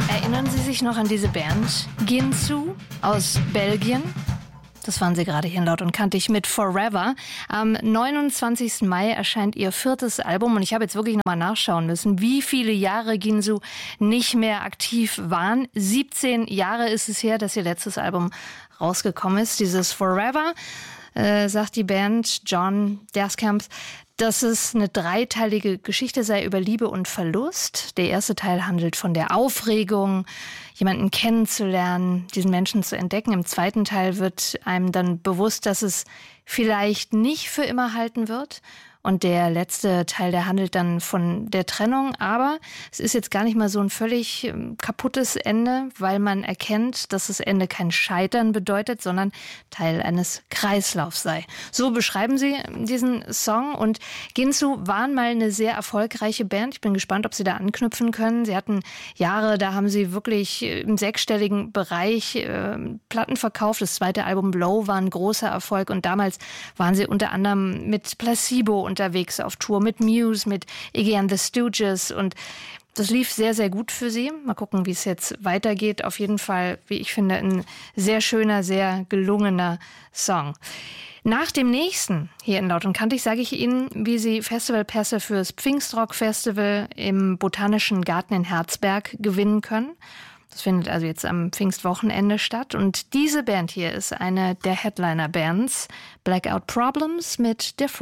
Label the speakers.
Speaker 1: Erinnern Sie sich noch an diese Band? Ginsu aus Belgien? Das waren sie gerade hier in Laut und Kantig mit Forever. Am 29. Mai erscheint ihr 4. Album und ich habe jetzt wirklich nochmal nachschauen müssen, wie viele Jahre Ginsu nicht mehr aktiv waren. 17 Jahre ist es her, dass ihr letztes Album rausgekommen ist. Dieses Forever, sagt die Band John Derskamp, dass es eine dreiteilige Geschichte sei über Liebe und Verlust. Der erste Teil handelt von der Aufregung, jemanden kennenzulernen, diesen Menschen zu entdecken. Im zweiten Teil wird einem dann bewusst, dass es vielleicht nicht für immer halten wird. Und der letzte Teil, der handelt dann von der Trennung. Aber es ist jetzt gar nicht mal so ein völlig kaputtes Ende, weil man erkennt, dass das Ende kein Scheitern bedeutet, sondern Teil eines Kreislaufs sei. So beschreiben sie diesen Song. Und Ginsu waren mal eine sehr erfolgreiche Band. Ich bin gespannt, ob sie da anknüpfen können. Sie hatten Jahre, da haben sie wirklich im sechsstelligen Bereich Platten verkauft. Das zweite Album Blow war ein großer Erfolg. Und damals waren sie unter anderem mit Placebo unterwegs auf Tour, mit Muse, mit Iggy and the Stooges, und das lief sehr, sehr gut für sie. Mal gucken, wie es jetzt weitergeht. Auf jeden Fall, wie ich finde, ein sehr schöner, sehr gelungener Song. Nach dem nächsten hier in Laut und Kantig sage ich Ihnen, wie Sie Festivalpässe fürs Pfingstrock Festival im Botanischen Garten in Herzberg gewinnen können. Das findet also jetzt am Pfingstwochenende statt. Und diese Band hier ist eine der Headliner-Bands, Blackout Problems mit Different.